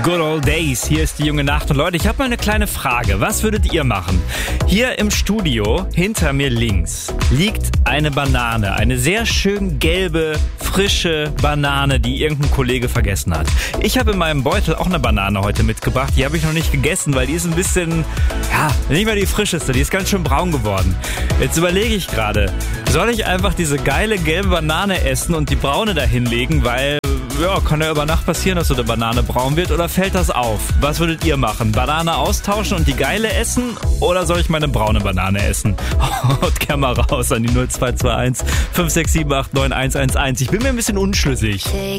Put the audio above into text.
Good Old Days. Hier ist die junge Nacht. Und Leute, ich habe mal eine kleine Frage. Was würdet ihr machen? Hier im Studio, hinter mir links, liegt eine Banane. Eine sehr schön gelbe, frische Banane, die irgendein Kollege vergessen hat. Ich habe in meinem Beutel auch eine Banane heute mitgebracht. Die habe ich noch nicht gegessen, weil die ist ein bisschen, nicht mehr die frischeste. Die ist ganz schön braun geworden. Jetzt überlege ich gerade, soll ich einfach diese geile gelbe Banane essen und die braune dahinlegen, weil kann ja über Nacht passieren, dass so eine Banane braun wird, oder fällt das auf? Was würdet ihr machen? Banane austauschen und die geile essen, oder soll ich meine braune Banane essen? Haut gerne mal raus an die 0221 567 89111. Ich bin mir ein bisschen unschlüssig.